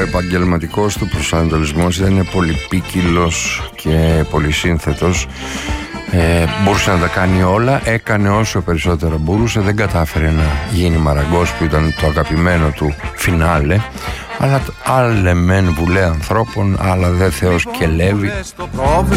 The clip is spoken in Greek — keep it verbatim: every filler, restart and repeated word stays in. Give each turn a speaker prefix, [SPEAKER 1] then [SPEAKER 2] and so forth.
[SPEAKER 1] επαγγελματικός του προσανατολισμός ήταν πολυπίκυλος και πολυσύνθετος. Ε, μπορούσε να τα κάνει όλα, έκανε όσο περισσότερο μπορούσε, δεν κατάφερε να γίνει Μαραγκός που ήταν το αγαπημένο του φινάλε, αλλά άλλε μεν βουλέ ανθρώπων, άλλα δε Θεός και Λέβη.